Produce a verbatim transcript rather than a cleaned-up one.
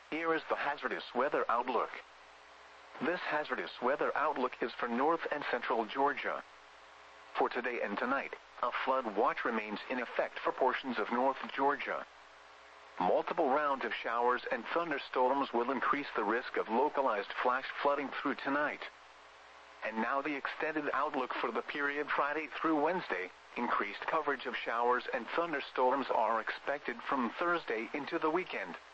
Here is the hazardous weather outlook. This hazardous weather outlook is for north and central Georgia. For today and tonight, a flood watch remains in effect for portions of north Georgia. Multiple rounds of showers and thunderstorms will increase the risk of localized flash flooding through tonight. And now the extended outlook for the period Friday through Wednesday. Increased coverage of showers and thunderstorms are expected from Thursday into the weekend.